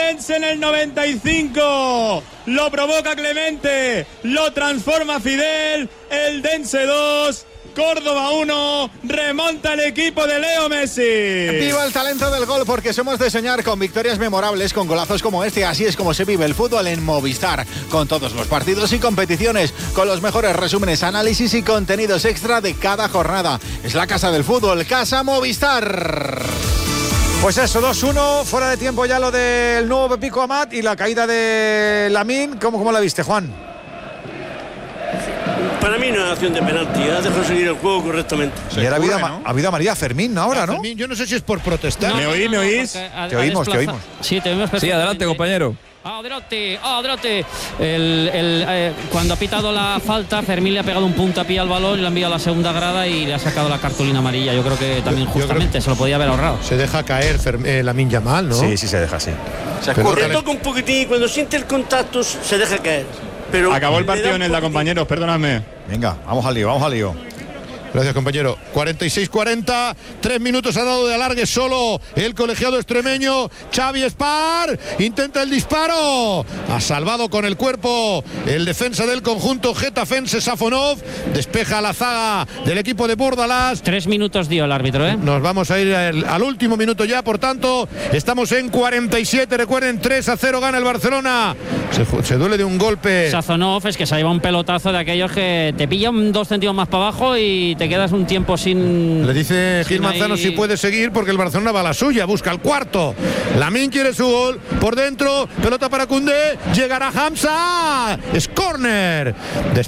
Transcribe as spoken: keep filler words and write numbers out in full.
Dense en el noventa y cinco. Lo provoca Clemente, lo transforma Fidel. El Dense dos, Córdoba uno, remonta el equipo de Leo Messi. ¡Viva el talento del gol! Porque somos de soñar con victorias memorables, con golazos como este. Así es como se vive el fútbol en Movistar, con todos los partidos y competiciones, con los mejores resúmenes, análisis y contenidos extra de cada jornada. Es la casa del fútbol, Casa Movistar. Pues eso, dos uno, fuera de tiempo ya lo del nuevo Pepico Amat y la caída de Lamine. ¿Cómo, cómo la viste, Juan? Para mí no es acción de penalti, ha dejado seguir el juego correctamente. Y ahora ha habido, ¿no? ha habido a María Fermín ahora, ¿no? Fermín, yo no sé si es por protestar. No, ¿Me oís? ¿Me oís? Ha, te oímos, te oímos. Sí, te oímos. Sí, adelante, compañero. Adelante, adelante. El, el, eh, cuando ha pitado la falta, Fermín le ha pegado un puntapié al balón y le ha enviado a la segunda grada y le ha sacado la cartulina amarilla. Yo creo que también yo, justamente yo se lo podía haber ahorrado. Se deja caer eh, Lamine Yamal, ¿no? Sí, sí se deja, sí. Se escurre. Le toca un poquitín y cuando siente el contacto se deja caer. Pero acabó el partido en el compañeros, perdóname. Venga, vamos al lío, vamos al lío. Gracias, compañero. cuarenta y seis cuarenta, tres minutos ha dado de alargue solo el colegiado extremeño. Xavi Espar intenta el disparo. Ha salvado con el cuerpo el defensa del conjunto getafense, Safonov. Despeja la zaga del equipo de Bordalás. Tres minutos dio el árbitro, ¿eh? Nos vamos a ir al, al último minuto ya, por tanto, estamos en cuarenta y siete. Recuerden, tres a cero gana el Barcelona. Se, se duele de un golpe. Sazonov es que se ha llevado un pelotazo de aquellos que te pillan dos centímetros más para abajo y te quedas un tiempo sin... Le dice Gil Manzano ahí... si puede seguir porque el Barcelona va a la suya, busca el cuarto. Lamine quiere su gol, por dentro, pelota para Koundé, llegará Hamza, es córner. Des